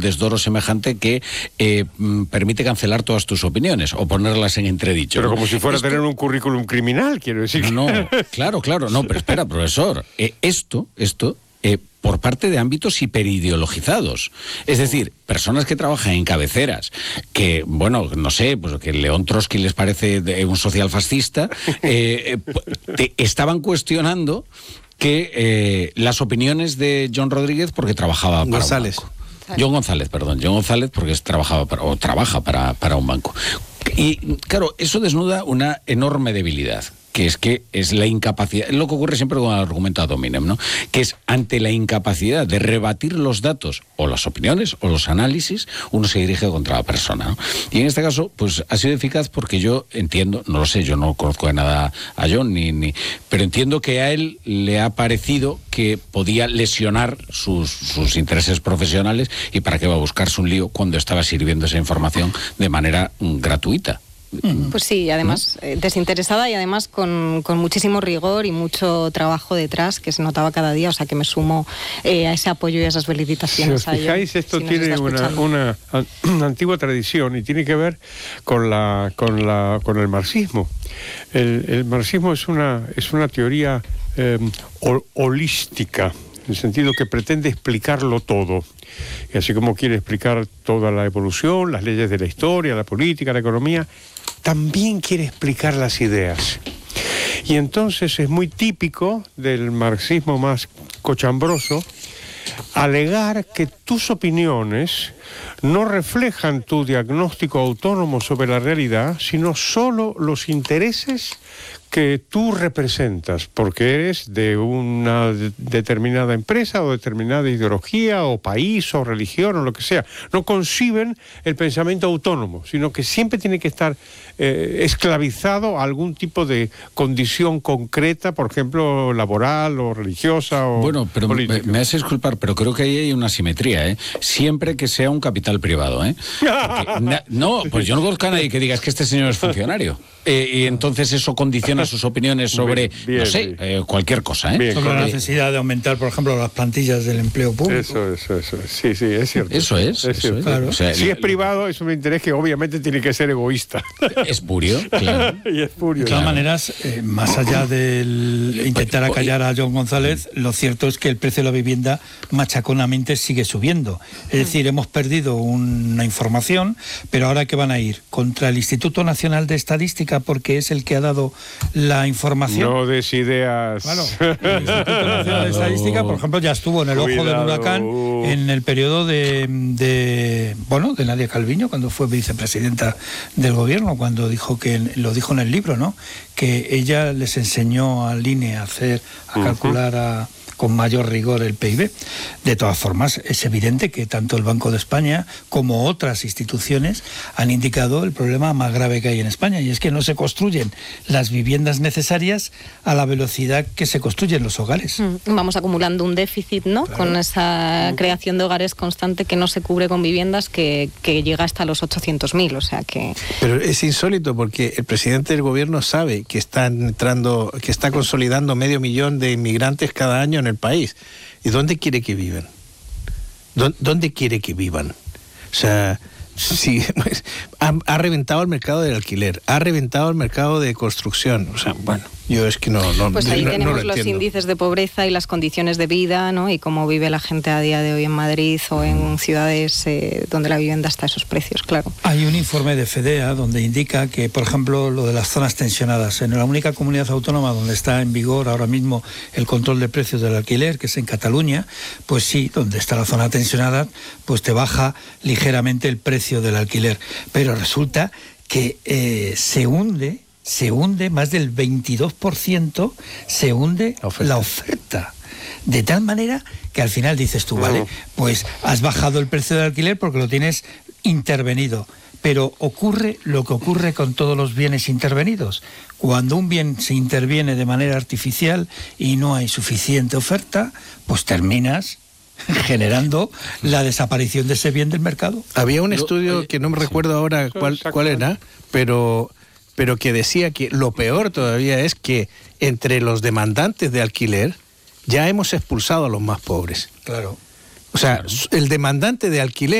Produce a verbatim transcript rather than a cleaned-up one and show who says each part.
Speaker 1: desdoro semejante que eh, permite cancelar todas tus opiniones o ponerlas en entredicho.
Speaker 2: Pero
Speaker 1: ¿no?
Speaker 2: como si fuera
Speaker 1: esto...
Speaker 2: a tener un currículum criminal, quiero decir.
Speaker 1: No, no, claro, claro, no, pero espera, profesor, eh, esto, esto... Eh, por parte de ámbitos hiperideologizados. Es decir, personas que trabajan en cabeceras, que, bueno, no sé, pues que León Trotsky les parece de un social fascista, eh, te estaban cuestionando que eh, las opiniones de John Rodríguez porque trabajaba para
Speaker 3: González.
Speaker 1: un banco. John González, perdón, John González porque es, trabajaba para, o trabaja para, para un banco. Y claro, eso desnuda una enorme debilidad, que es que es la incapacidad, es lo que ocurre siempre con el argumento ad hominem, ¿no? Que es ante la incapacidad de rebatir los datos o las opiniones o los análisis, uno se dirige contra la persona, ¿no? Y en este caso, pues ha sido eficaz porque yo entiendo, no lo sé, yo no conozco de nada a John, ni, ni, pero entiendo que a él le ha parecido que podía lesionar sus, sus intereses profesionales y para qué va a buscarse un lío cuando estaba sirviendo esa información de manera mm, gratuita.
Speaker 4: Pues sí, además eh, desinteresada y además con, con muchísimo rigor y mucho trabajo detrás que se notaba cada día, o sea que me sumo eh, a ese apoyo y a esas felicitaciones.
Speaker 2: Si os fijáis, esto si tiene una, una, una antigua tradición y tiene que ver con la con la con el marxismo. El, el marxismo es una es una teoría eh, hol, holística, en el sentido que pretende explicarlo todo. Y así como quiere explicar toda la evolución, las leyes de la historia, la política, la economía, también quiere explicar las ideas. Y entonces es muy típico del marxismo más cochambroso alegar que tus opiniones no reflejan tu diagnóstico autónomo sobre la realidad, sino solo los intereses que tú representas, porque eres de una de- determinada empresa o determinada ideología o país o religión o lo que sea. No conciben el pensamiento autónomo, sino que siempre tiene que estar eh, esclavizado a algún tipo de condición concreta, por ejemplo, laboral o religiosa o
Speaker 1: Bueno, pero me,
Speaker 2: política.
Speaker 1: me hace disculpar, pero creo que ahí hay una simetría, ¿eh? Siempre que sea un capital privado, ¿eh? Porque na- no, pues yo no conozco a nadie que diga es que este señor es funcionario. Eh, y entonces eso condiciona sus opiniones sobre,
Speaker 2: Bien, bien,
Speaker 1: no sé,
Speaker 2: bien.
Speaker 1: eh, cualquier cosa, ¿eh?
Speaker 2: Bien,
Speaker 5: Sobre la
Speaker 2: correcto.
Speaker 5: necesidad de aumentar, por ejemplo, las plantillas del empleo público.
Speaker 2: Eso, eso, eso. Sí, sí, es cierto.
Speaker 1: Eso es, eso
Speaker 2: cierto.
Speaker 1: es.
Speaker 5: Claro.
Speaker 1: O sea,
Speaker 2: Si es privado, es un interés que obviamente tiene que ser egoísta.
Speaker 1: espurio, claro.
Speaker 2: y es furio.
Speaker 5: De todas
Speaker 1: Claro.
Speaker 5: maneras, eh, más allá del intentar acallar a John González, lo cierto es que el precio de la vivienda machaconamente sigue subiendo. Es decir, hemos perdido una información, pero ahora ¿qué van a ir? ¿Contra el Instituto Nacional de Estadística porque es el que ha dado la información?
Speaker 2: No des ideas.
Speaker 5: Claro, el Instituto Nacional de Estadística, por ejemplo, ya estuvo en el ojo del
Speaker 2: Cuidado.
Speaker 5: huracán en el periodo de, de, bueno, de Nadia Calviño, cuando fue vicepresidenta del gobierno, cuando dijo que, lo dijo en el libro, ¿no? Que ella les enseñó al I N E a hacer, a
Speaker 2: Ujú.
Speaker 5: calcular a con mayor rigor el P I B. De todas formas, es evidente que tanto el Banco de España como otras instituciones han indicado el problema más grave que hay en España, y es que no se construyen las viviendas necesarias a la velocidad que se construyen los hogares.
Speaker 4: Mm, Vamos acumulando un déficit, ¿no?
Speaker 5: Claro.
Speaker 4: Con esa creación de hogares constante que no se cubre con viviendas que, que llega hasta los ochocientos mil, o sea que...
Speaker 3: Pero es insólito porque el presidente del gobierno sabe que está entrando, que está consolidando medio millón de inmigrantes cada año en el país. ¿Y dónde quiere que vivan? ¿Dó- ¿Dónde quiere que vivan? O sea, sí, pues, ha, ha reventado el mercado del alquiler, ha reventado el mercado de construcción. O sea, bueno, yo es que no, no,
Speaker 4: Pues ahí
Speaker 3: no- no
Speaker 4: tenemos
Speaker 3: lo
Speaker 4: los
Speaker 3: entiendo.
Speaker 4: índices de pobreza y las condiciones de vida, ¿no? Y cómo vive la gente a día de hoy en Madrid o en ciudades eh, donde la vivienda está a esos precios, claro.
Speaker 5: Hay un informe de FEDEA donde indica que, por ejemplo, lo de las zonas tensionadas, en la única comunidad autónoma donde está en vigor ahora mismo el control de precios del alquiler, que es en Cataluña, pues sí, donde está la zona tensionada, pues te baja ligeramente el precio del alquiler. Pero resulta que eh, se hunde, se hunde más del veintidós por ciento, se hunde
Speaker 3: La oferta.
Speaker 5: la oferta. De tal manera que al final dices tú, vale, pues has bajado el precio del alquiler porque lo tienes intervenido. Pero ocurre lo que ocurre con todos los bienes intervenidos. Cuando un bien se interviene de manera artificial y no hay suficiente oferta, pues terminas generando la desaparición de ese bien del mercado.
Speaker 3: Había un
Speaker 1: Yo-
Speaker 3: estudio
Speaker 1: oye,
Speaker 3: que no me recuerdo ahora
Speaker 2: Eso
Speaker 3: cuál, cuál era, pero, pero que decía que lo peor todavía es que entre los demandantes de alquiler ya hemos expulsado a los más pobres.
Speaker 5: Claro.
Speaker 3: O sea, el demandante de alquiler